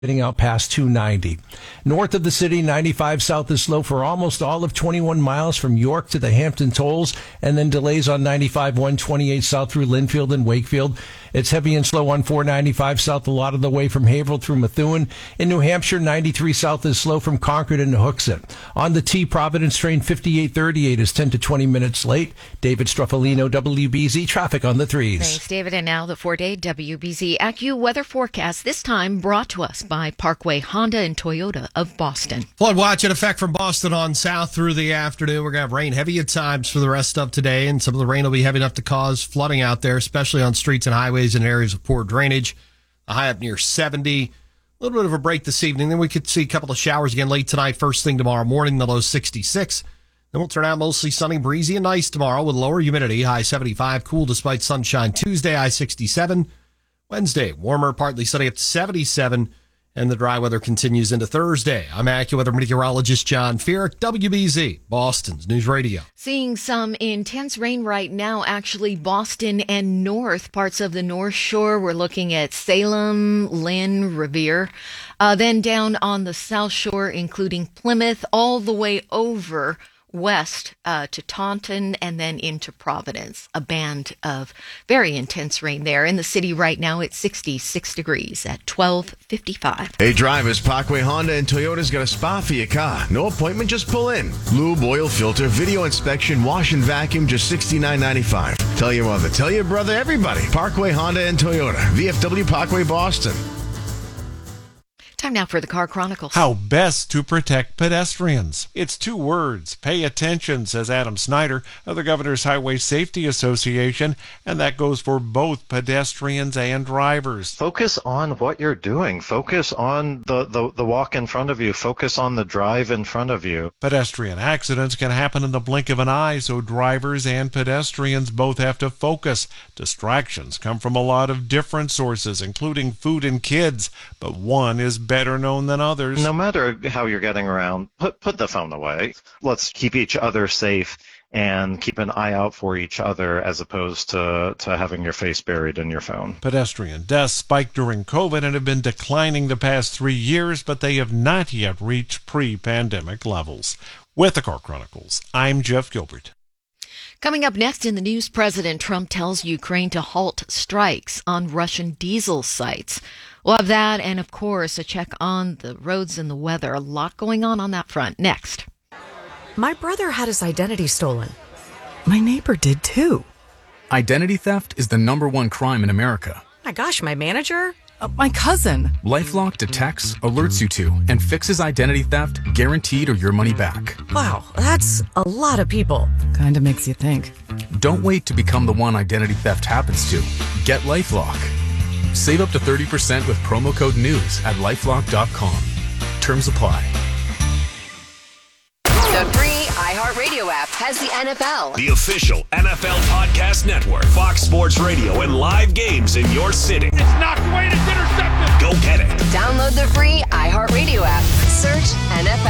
Getting out past 290. North of the city, 95 south is slow for almost all of 21 miles from York to the Hampton tolls, and then delays on 95, 128 south through Linfield and Wakefield. It's heavy and slow on 495 south a lot of the way from Haverhill through Methuen. In New Hampshire, 93 south is slow from Concord into Hooksett. On the T, Providence train 5838 is 10 to 20 minutes late. David Struffolino, WBZ, traffic on the 3s. Thanks, David. And now the 4-day WBZ AccuWeather forecast, this time brought to us by Parkway Honda and Toyota of Boston. Flood watch in effect from Boston on south through the afternoon. We're going to have rain heavy at times for the rest of today, and some of the rain will be heavy enough to cause flooding out there, especially on streets and highways in areas of poor drainage. A high up near 70. A little bit of a break this evening. Then we could see a couple of showers again late tonight, first thing tomorrow morning, the low 66. Then we'll turn out mostly sunny, breezy, and nice tomorrow with lower humidity, high 75. Cool despite sunshine Tuesday, high 67. Wednesday, warmer, partly sunny up to 77. And the dry weather continues into Thursday. I'm AccuWeather meteorologist John Feerick, WBZ, Boston's News Radio. Seeing some intense rain right now, actually Boston and north, parts of the North Shore. We're looking at Salem, Lynn, Revere. Then down on the South Shore, including Plymouth, all the way over west to Taunton and then into Providence. A band of very intense rain there. In the city right now, it's 66 degrees at 12:55. Hey drivers, Parkway Honda and Toyota's got a spa for your car. No appointment, just pull in. Lube, oil filter, video inspection, wash and vacuum, just $69.95. Tell your mother, tell your brother, everybody. Parkway Honda and Toyota. VFW Parkway, Boston. Time now for the Car Chronicles. How best to protect pedestrians. It's 2 words. Pay attention, says Adam Snyder of the Governor's Highway Safety Association, and that goes for both pedestrians and drivers. Focus on what you're doing. Focus on the walk in front of you. Focus on the drive in front of you. Pedestrian accidents can happen in the blink of an eye, so drivers and pedestrians both have to focus. Distractions come from a lot of different sources, including food and kids, but one is better known than others. No matter how you're getting around, put the phone away. Let's keep each other safe and keep an eye out for each other as opposed to having your face buried in your phone. Pedestrian deaths spiked during COVID and have been declining the past 3 years, but they have not yet reached pre-pandemic levels. With the Car Chronicles, I'm Jeff Gilbert. Coming up next in the news, President Trump tells Ukraine to halt strikes on Russian diesel sites. We'll have that and, of course, a check on the roads and the weather. A lot going on that front. Next. My brother had his identity stolen. My neighbor did too. Identity theft is the #1 crime in America. My gosh, my manager? My cousin. LifeLock detects, alerts you to, and fixes identity theft guaranteed or your money back. Wow, that's a lot of people. Kinda makes you think. Don't wait to become the one identity theft happens to. Get LifeLock. Save up to 30% with promo code NEWS at LifeLock.com. Terms apply. The free iHeartRadio app has the NFL. The official NFL podcast network. Fox Sports Radio and live games in your city. It's knocked away and it's intercepted. Go get it. Download the free iHeartRadio app. Search NFL.